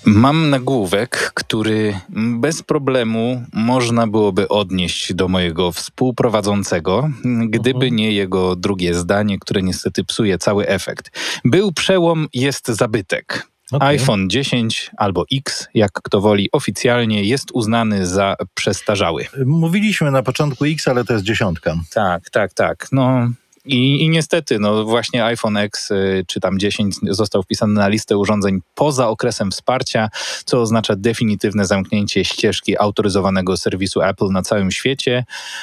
Mam nagłówek, który bez problemu można byłoby odnieść do mojego współprowadzącego, gdyby nie jego drugie zdanie, które niestety psuje cały efekt. Był przełom, jest zabytek. Okay. iPhone 10 albo X, jak kto woli, oficjalnie jest uznany za przestarzały. Mówiliśmy na początku X, ale to jest 10. Tak. No i niestety, no właśnie iPhone X czy tam 10 został wpisany na listę urządzeń poza okresem wsparcia, co oznacza definitywne zamknięcie ścieżki autoryzowanego serwisu Apple na całym świecie.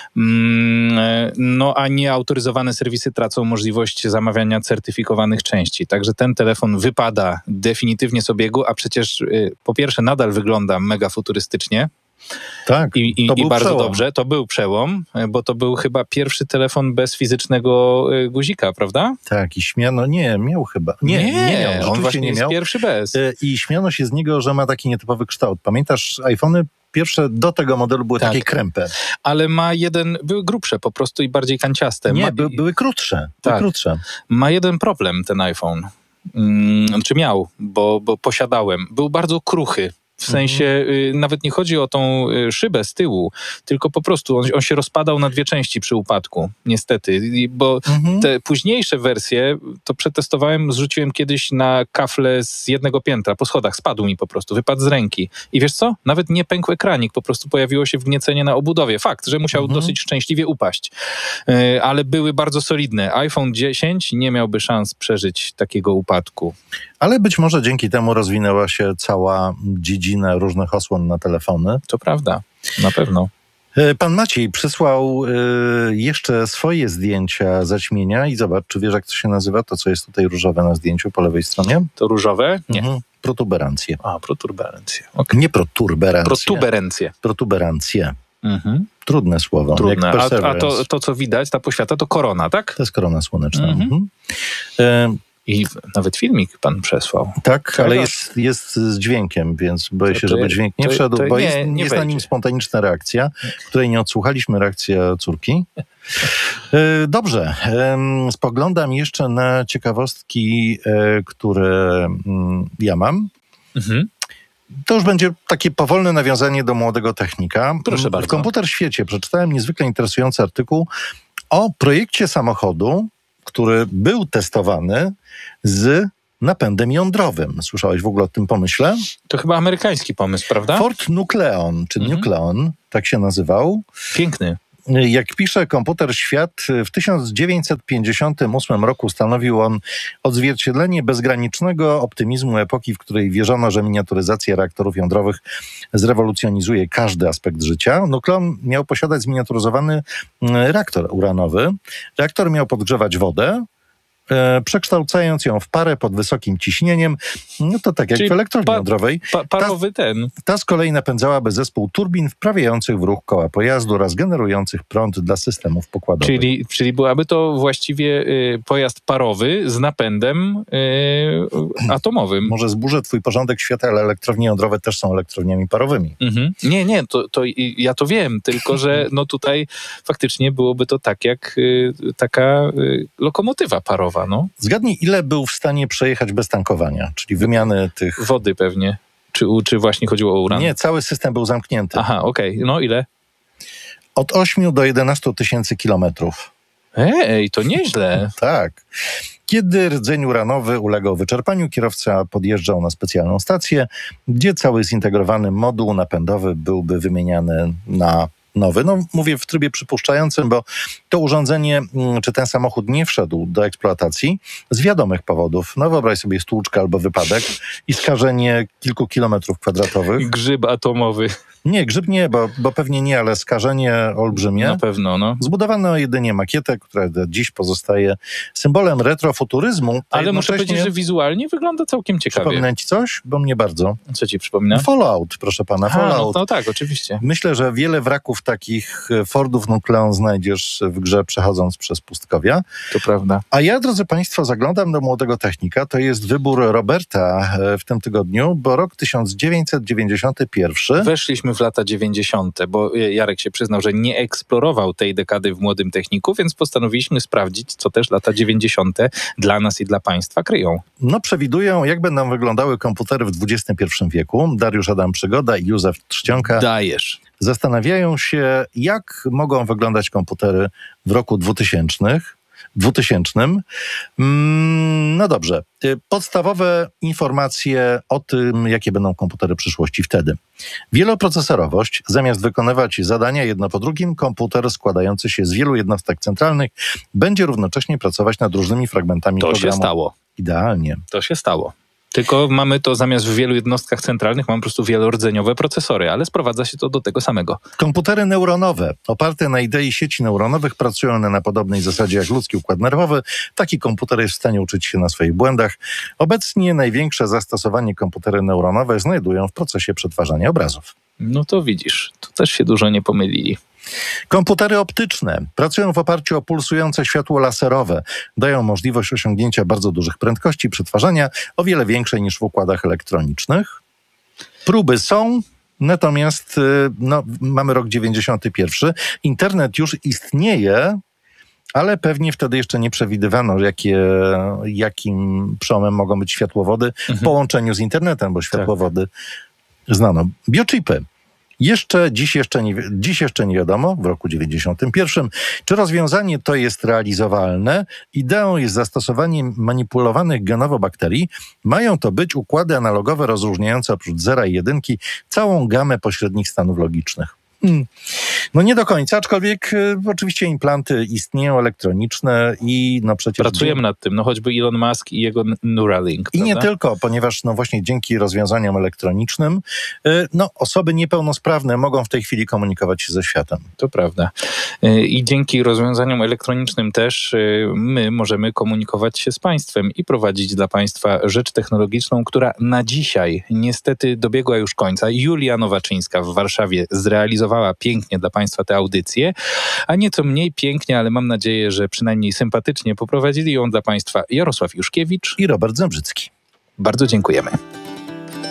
No a nieautoryzowane serwisy tracą możliwość zamawiania certyfikowanych części. Także ten telefon wypada definitywnie z obiegu, a przecież po pierwsze nadal wygląda mega futurystycznie. Tak, I bardzo przełom. Dobrze, to był przełom, bo to był chyba pierwszy telefon bez fizycznego guzika, prawda? Tak, i śmiano, nie, miał chyba. Nie miał, on właśnie nie jest miał. Pierwszy bez. I śmiano się z niego, że ma taki nietypowy kształt. Pamiętasz, iPhony pierwsze do tego modelu były takie krępe. Ale były grubsze po prostu i bardziej kanciaste. Były krótsze. Ma jeden problem ten iPhone. Czy miał, bo posiadałem. Był bardzo kruchy. W sensie nawet nie chodzi o tą szybę z tyłu, tylko po prostu on się rozpadał na dwie części przy upadku, niestety. Bo te późniejsze wersje to przetestowałem, zrzuciłem kiedyś na kafle z jednego piętra, po schodach, spadł mi po prostu, wypadł z ręki. I wiesz co? Nawet nie pękł ekranik, po prostu pojawiło się wgniecenie na obudowie. Fakt, że musiał dosyć szczęśliwie upaść. Ale były bardzo solidne. iPhone 10 nie miałby szans przeżyć takiego upadku. Ale być może dzięki temu rozwinęła się cała dziedzina różnych osłon na telefony. To prawda, na pewno. Pan Maciej przysłał jeszcze swoje zdjęcia zaćmienia i zobacz, czy wiesz, jak to się nazywa, to co jest tutaj różowe na zdjęciu po lewej stronie? To różowe? Nie. Protuberancje. Protuberancje. Okay. Nie protuberancje. Protuberancje. Trudne słowo. Trudne. A to, co widać, ta poświata, to korona, tak? To jest korona słoneczna. I nawet filmik pan przesłał. Tak, ale jest z dźwiękiem, więc boję się, żeby dźwięk nie wszedł, bo jest na nim spontaniczna reakcja, której nie odsłuchaliśmy, reakcja córki. Dobrze, spoglądam jeszcze na ciekawostki, które ja mam. To już będzie takie powolne nawiązanie do młodego technika. Proszę bardzo. W Komputer Świecie przeczytałem niezwykle interesujący artykuł o projekcie samochodu, który był testowany z napędem jądrowym. Słyszałeś w ogóle o tym pomyśle? To chyba amerykański pomysł, prawda? Ford Nucleon, czy Nucleon, tak się nazywał. Piękny. Jak pisze Komputer Świat, w 1958 roku stanowił on odzwierciedlenie bezgranicznego optymizmu epoki, w której wierzono, że miniaturyzacja reaktorów jądrowych zrewolucjonizuje każdy aspekt życia. Nucleon miał posiadać zminiaturyzowany reaktor uranowy. Reaktor miał podgrzewać wodę, przekształcając ją w parę pod wysokim ciśnieniem, no to tak jak w elektrowni jądrowej. Parowy Ta z kolei napędzałaby zespół turbin wprawiających w ruch koła pojazdu oraz generujących prąd dla systemów pokładowych. Czyli byłaby to właściwie pojazd parowy z napędem atomowym. Może zburzę twój porządek świata, ale elektrownie jądrowe też są elektrowniami parowymi. Nie, to ja to wiem, tylko że no tutaj faktycznie byłoby to tak jak taka lokomotywa parowa. No. Zgadnij, ile był w stanie przejechać bez tankowania, czyli wymiany tych... Wody pewnie. Czy właśnie chodziło o uran? Nie, cały system był zamknięty. Aha, okej. No ile? Od 8 do 11 tysięcy kilometrów. Ej, to nieźle. Tak. Kiedy rdzeń uranowy ulegał wyczerpaniu, kierowca podjeżdżał na specjalną stację, gdzie cały zintegrowany moduł napędowy byłby wymieniany na nowy. No mówię w trybie przypuszczającym, bo to urządzenie, czy ten samochód nie wszedł do eksploatacji z wiadomych powodów. No wyobraź sobie stłuczkę albo wypadek i skażenie kilku kilometrów kwadratowych. Grzyb atomowy. Nie, grzyb nie, bo pewnie nie, ale skażenie olbrzymie. Na pewno, no. Zbudowano jedynie makietę, która dziś pozostaje symbolem retrofuturyzmu. Ale muszę powiedzieć, że wizualnie wygląda całkiem ciekawie. Przypomnę ci coś? Bo mnie bardzo. Co ci przypomina? Fallout, proszę pana, Fallout. No tak, oczywiście. Myślę, że wiele wraków takich Fordów Nucleon znajdziesz w grze przechodząc przez pustkowia. To prawda. A ja, drodzy Państwo, zaglądam do młodego technika. To jest wybór Roberta w tym tygodniu, bo rok 1991. Weszliśmy w lata 90., bo Jarek się przyznał, że nie eksplorował tej dekady w młodym techniku, więc postanowiliśmy sprawdzić, co też lata 90. dla nas i dla Państwa kryją. No, przewidują, jak będą wyglądały komputery w XXI wieku. Dariusz Adam Przygoda i Józef Trzcionka Dajesz. zastanawiają się, jak mogą wyglądać komputery w roku 2000. No dobrze. Podstawowe informacje o tym, jakie będą komputery przyszłości wtedy. Wieloprocesorowość. Zamiast wykonywać zadania jedno po drugim, komputer składający się z wielu jednostek centralnych będzie równocześnie pracować nad różnymi fragmentami To programu. się stało. Idealnie. To się stało. Tylko mamy to zamiast w wielu jednostkach centralnych, mamy po prostu wielordzeniowe procesory, ale sprowadza się to do tego samego. Komputery neuronowe, oparte na idei sieci neuronowych, pracują one na podobnej zasadzie jak ludzki układ nerwowy. Taki komputer jest w stanie uczyć się na swoich błędach. Obecnie największe zastosowanie komputery neuronowe znajdują w procesie przetwarzania obrazów. No to widzisz, tu też się dużo nie pomylili. Komputery optyczne pracują w oparciu o pulsujące światło laserowe. Dają możliwość osiągnięcia bardzo dużych prędkości przetwarzania, o wiele większej niż w układach elektronicznych. Próby są, natomiast mamy rok 91. Internet już istnieje, ale pewnie wtedy jeszcze nie przewidywano, jakim przełomem mogą być światłowody w połączeniu z internetem, bo światłowody znano. Biochipy. Dziś jeszcze nie wiadomo, w roku 91, czy rozwiązanie to jest realizowalne. Ideą jest zastosowanie manipulowanych genowo bakterii. Mają to być układy analogowe rozróżniające oprócz zera i jedynki całą gamę pośrednich stanów logicznych. No nie do końca, aczkolwiek oczywiście implanty istnieją elektroniczne i przecież... Pracujemy nad tym, choćby Elon Musk i jego Neuralink. I nie prawda? tylko, ponieważ właśnie dzięki rozwiązaniom elektronicznym osoby niepełnosprawne mogą w tej chwili komunikować się ze światem. To prawda. I dzięki rozwiązaniom elektronicznym też my możemy komunikować się z państwem i prowadzić dla państwa rzecz technologiczną, która na dzisiaj niestety dobiegła już końca. Julia Nowaczyńska w Warszawie zrealizowała pięknie dla państwa tę audycję, a nieco mniej pięknie, ale mam nadzieję, że przynajmniej sympatycznie poprowadzili ją dla państwa Jarosław Juszkiewicz I Robert Zembrzycki. Bardzo dziękujemy.